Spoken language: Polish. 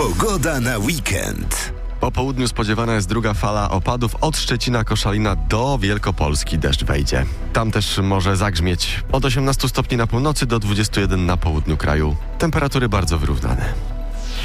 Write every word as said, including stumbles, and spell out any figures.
Pogoda na weekend. Po południu spodziewana jest druga fala opadów. Od Szczecina, Koszalina do Wielkopolski deszcz wejdzie. Tam też może zagrzmieć od osiemnastu stopni na północy do dwudziestu jeden na południu kraju. Temperatury bardzo wyrównane.